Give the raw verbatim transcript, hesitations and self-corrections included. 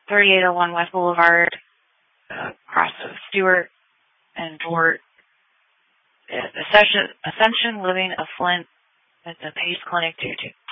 thirty-eight oh one West Boulevard, uh, across of Stewart and Dort. Ascension, Ascension Living of Flint. It's a PACE clinic, two two